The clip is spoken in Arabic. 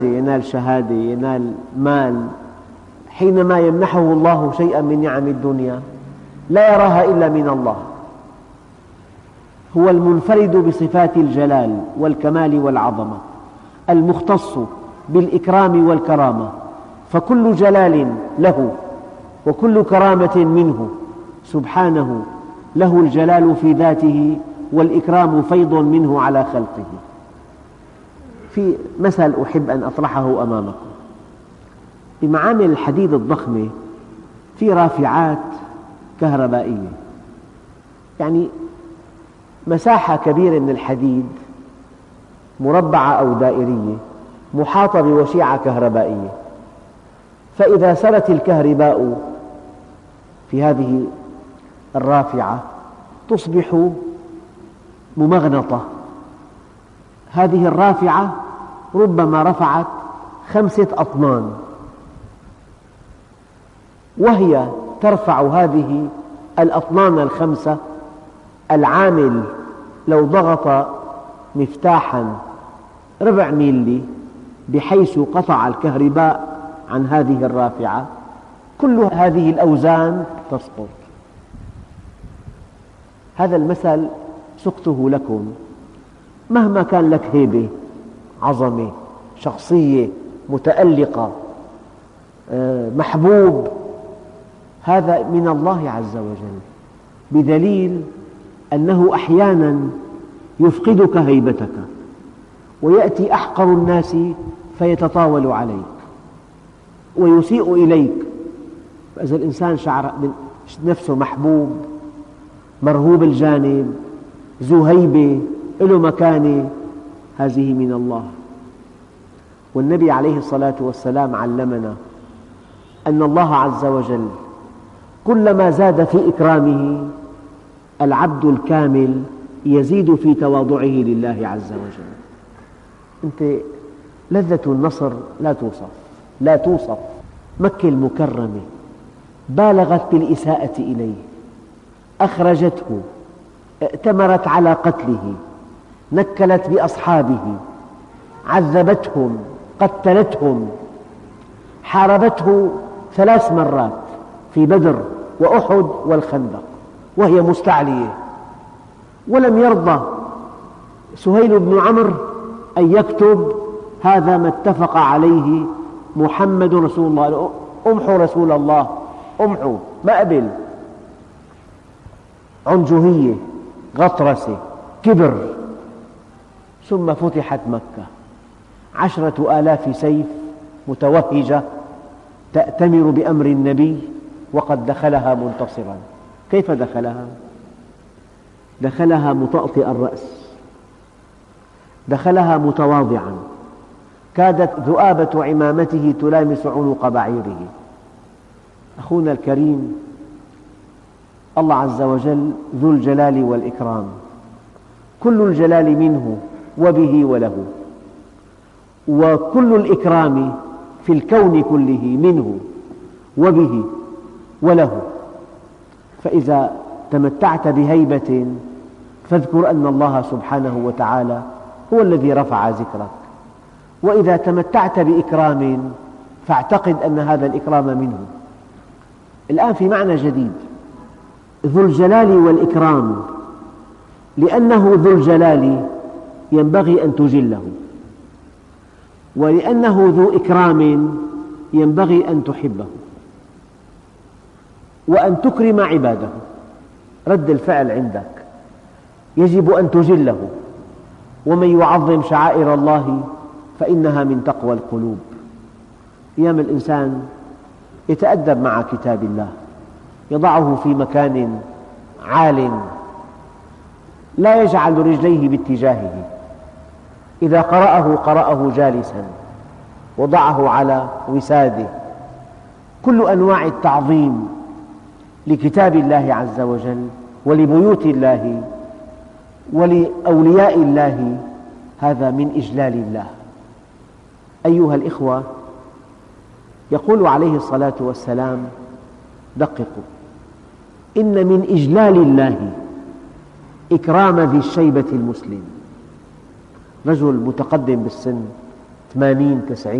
ينال شهادة، ينال مال. حينما يمنحه الله شيئا من نعم الدنيا لا يراها إلا من الله. هو المنفرد بصفات الجلال والكمال والعظمة، المختص بالإكرام والكرامة، فكل جلال له وكل كرامة منه سبحانه. له الجلال في ذاته والإكرام فيض منه على خلقه. في مثل أحب أن أطرحه أمامكم. بمعامل الحديد الضخمة في رافعات كهربائية، يعني مساحة كبيرة من الحديد مربعة أو دائرية محاطة بوشيعة كهربائية، فإذا سرت الكهرباء في هذه الرافعة تصبح ممغنطة. هذه الرافعة ربما رفعت 5 أطنان، وهي ترفع هذه الأطنان ال5، العامل لو ضغط مفتاحا ربع ميلي بحيث قطع الكهرباء عن هذه الرافعة، كل هذه الأوزان تسقط. هذا المثل سقته لكم. مهما كان لك هيبة، عظمة، شخصية متألقة، محبوب، هذا من الله عز وجل، بدليل أنه أحيانا يفقدك هيبتك ويأتي أحقر الناس فيتطاول عليك ويسيء إليك. فإذا الإنسان شعر نفسه محبوب، مرهوب الجانب، ذو هيبة، له مكانة، هذه من الله. والنبي عليه الصلاة والسلام علمنا أن الله عز وجل كلما زاد في إكرامه العبد الكامل يزيد في تواضعه لله عز وجل. أنت لذة النصر لا توصف. مكة المكرمة بالغت بالإساءة إليه، أخرجته، ائتمرت على قتله، نكلت بأصحابه، عذبتهم، قتلتهم، حاربته 3 مرات في بدر وأحد والخندق وهي مستعلية، ولم يرضى سهيل بن عمرو أن يكتب هذا ما اتفق عليه محمد رسول الله. امحوا رسول الله، امحوا، ما قبل. عنجهية، غطرسة، كبر. ثم فتحت مكة، 10,000 سيف متوهجة تأتمر بأمر النبي، وقد دخلها منتصرا. كيف دخلها؟ دخلها مطأطئ الرأس، دخلها متواضعا، كادت ذؤابة عمامته تلامس عنق بعيره. أخونا الكريم، الله عز وجل ذو الجلال والإكرام، كل الجلال منه وبه وله، وكل الإكرام في الكون كله منه وبه وله. فإذا تمتعت بهيبة فاذكر أن الله سبحانه وتعالى هو الذي رفع ذكرك، وإذا تمتعت بإكرام فاعتقد أن هذا الإكرام منه. الآن في معنى جديد، ذو الجلال والإكرام، لأنه ذو الجلال ينبغي أن تجله، ولأنه ذو إكرام ينبغي أن تحبه وأن تكرم عباده. رد الفعل عندك، يجب أن تجله. ومن يعظم شعائر الله فإنها من تقوى القلوب. أيام الإنسان يتأدب مع كتاب الله، يضعه في مكان عال، لا يجعل رجليه باتجاهه. إذا قرأه جالسا، وضعه على وساده. كل أنواع التعظيم لكتاب الله عز وجل ولبيوت الله ولأولياء الله هذا من إجلال الله. أيها الإخوة، يقول عليه الصلاة والسلام: دققوا، إن من إجلال الله إكرام ذي الشيبة المسلم. رجل متقدم بالسن 80 90